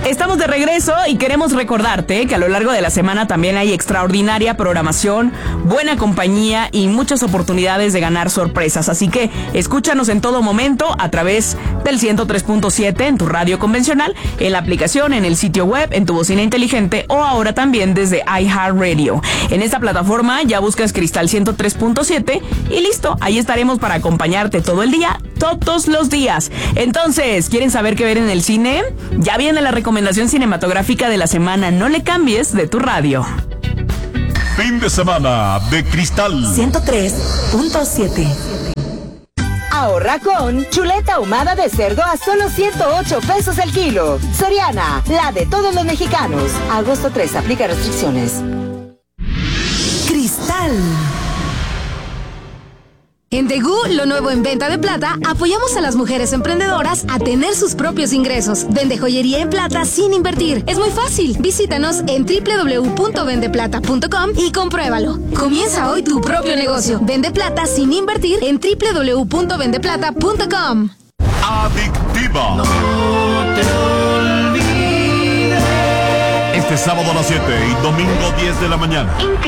Estamos de regreso y queremos recordarte que a lo largo de la semana también hay extraordinaria programación, buena compañía y muchas oportunidades de ganar sorpresas. Así que escúchanos en todo momento a través del 103.7 en tu radio convencional, en la aplicación, en el sitio web, en tu bocina inteligente o ahora también desde iHeartRadio. En esta plataforma ya buscas Cristal 103.7 y listo, ahí estaremos para acompañarte todo el día, todos los días. Entonces, ¿quieren saber qué ver en el cine? Ya viene la recomendación cinematográfica de la semana. No le cambies de tu radio. Fin de semana de Cristal 103.7. Ahorra con chuleta ahumada de cerdo a solo 108 pesos el kilo. Soriana, la de todos los mexicanos. Agosto 3, aplica restricciones. Cristal. En Tegu, lo nuevo en venta de plata, apoyamos a las mujeres emprendedoras a tener sus propios ingresos. Vende joyería en plata sin invertir. Es muy fácil. Visítanos en www.vendeplata.com y compruébalo. Comienza hoy tu propio negocio. Vende plata sin invertir en www.vendeplata.com. Adictiva. No te olvides. Este sábado a las 7 y domingo 10 de la mañana.